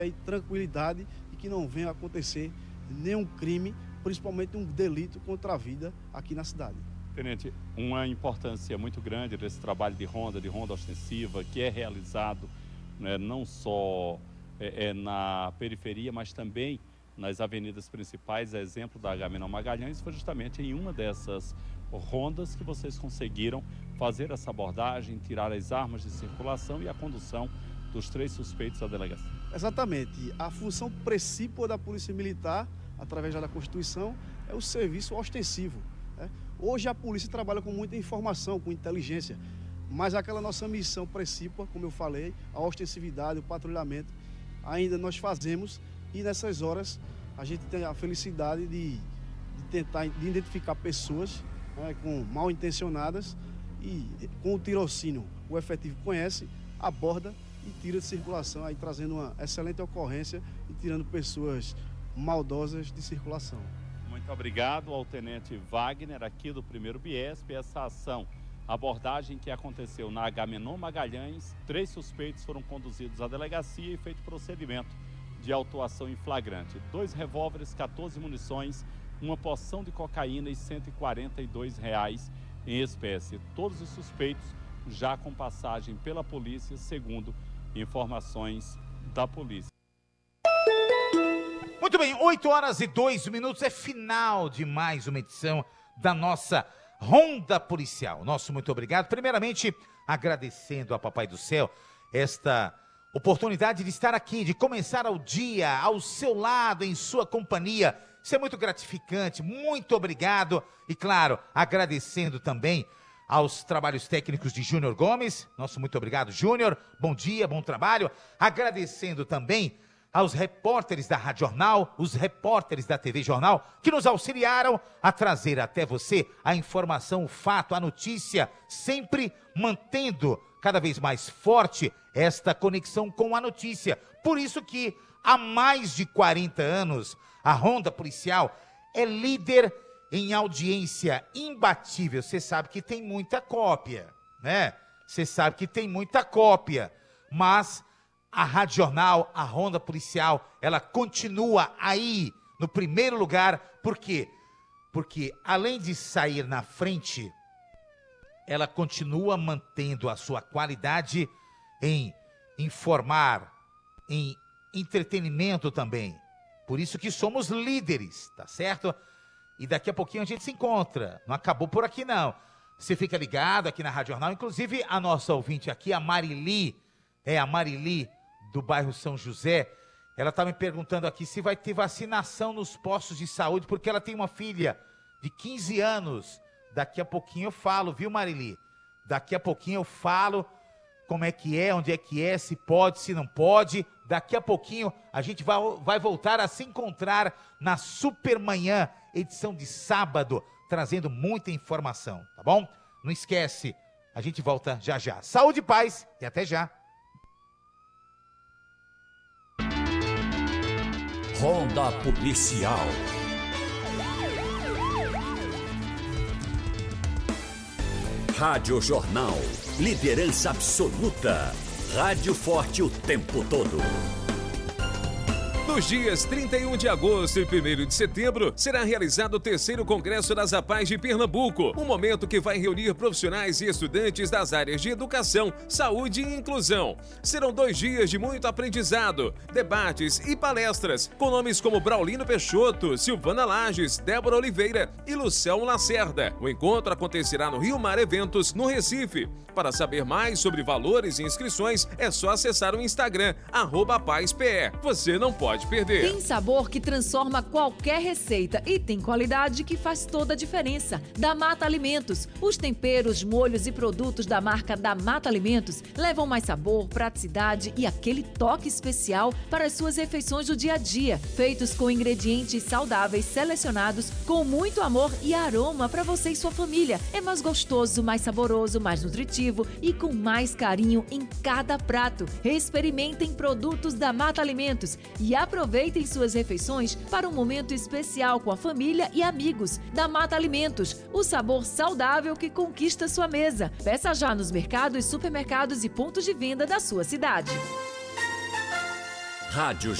e tranquilidade e que não venha a acontecer nenhum crime, principalmente um delito contra a vida aqui na cidade. Tenente, uma importância muito grande desse trabalho de ronda ostensiva, que é realizado, né, não só na periferia, mas também nas avenidas principais, a exemplo da Agamenon Magalhães, foi justamente em uma dessas rondas que vocês conseguiram fazer essa abordagem, tirar as armas de circulação e a condução dos 3 suspeitos à delegacia. Exatamente. A função principal da Polícia Militar, através da Constituição, é o serviço ostensivo. Né? Hoje a polícia trabalha com muita informação, com inteligência, mas aquela nossa missão principal, como eu falei, a ostensividade, o patrulhamento, ainda nós fazemos e nessas horas a gente tem a felicidade de tentar identificar pessoas, né, com mal intencionadas e com o tirocínio, o efetivo conhece, aborda e tira de circulação, aí trazendo uma excelente ocorrência e tirando pessoas maldosas de circulação. Muito obrigado ao Tenente Wagner, aqui do 1º Biesp. Essa ação, abordagem que aconteceu na Agamenon Magalhães, 3 suspeitos foram conduzidos à delegacia e feito procedimento de autuação em flagrante. 2 revólveres, 14 munições, uma porção de cocaína e R$142 em espécie. Todos os suspeitos já com passagem pela polícia, segundo informações da polícia. Muito bem, 8h02, é final de mais uma edição da nossa Ronda Policial. Nosso muito obrigado. Primeiramente, agradecendo a Papai do Céu esta oportunidade de estar aqui, de começar o dia ao seu lado, em sua companhia. Isso é muito gratificante, muito obrigado. E claro, agradecendo também aos trabalhos técnicos de Júnior Gomes. Nosso muito obrigado, Júnior. Bom dia, bom trabalho. Agradecendo também aos repórteres da Rádio Jornal, os repórteres da TV Jornal, que nos auxiliaram a trazer até você a informação, o fato, a notícia, sempre mantendo cada vez mais forte esta conexão com a notícia. Por isso que há mais de 40 anos, a Ronda Policial é líder em audiência imbatível. Você sabe que tem muita cópia, né? Você sabe que tem muita cópia, mas a Rádio Jornal, a Ronda Policial, ela continua aí no primeiro lugar. Por quê? Porque além de sair na frente, ela continua mantendo a sua qualidade em informar, em entretenimento também. Por isso que somos líderes, tá certo? E daqui a pouquinho a gente se encontra. Não acabou por aqui, não. Você fica ligado aqui na Rádio Jornal. Inclusive, a nossa ouvinte aqui, a Marili, do bairro São José, ela está me perguntando aqui se vai ter vacinação nos postos de saúde, porque ela tem uma filha de 15 anos. Daqui a pouquinho eu falo, viu, Marili? Daqui a pouquinho eu falo como é que é, onde é que é, se pode, se não pode. Daqui a pouquinho a gente vai voltar a se encontrar na Supermanhã, edição de sábado, trazendo muita informação, tá bom? Não esquece, a gente volta já já. Saúde e paz e até já. Ronda Policial. Rádio Jornal, liderança absoluta. Rádio forte o tempo todo. Nos dias 31 de agosto e 1º de setembro, será realizado o 3º Congresso das APAES de Pernambuco, um momento que vai reunir profissionais e estudantes das áreas de educação, saúde e inclusão. Serão 2 dias de muito aprendizado, debates e palestras, com nomes como Braulino Peixoto, Silvana Lages, Débora Oliveira e Luciano Lacerda. O encontro acontecerá no Rio Mar Eventos, no Recife. Para saber mais sobre valores e inscrições, é só acessar o Instagram, @APAESPE. Você não pode perder. Tem sabor que transforma qualquer receita e tem qualidade que faz toda a diferença. Da Mata Alimentos. Os temperos, molhos e produtos da marca da Mata Alimentos levam mais sabor, praticidade e aquele toque especial para as suas refeições do dia a dia. Feitos com ingredientes saudáveis selecionados com muito amor e aroma para você e sua família. É mais gostoso, mais saboroso, mais nutritivo e com mais carinho em cada prato. Experimentem produtos da Mata Alimentos e aproveitem suas refeições para um momento especial com a família e amigos. Da Mata Alimentos, o sabor saudável que conquista sua mesa. Peça já nos mercados, supermercados e pontos de venda da sua cidade. Rádio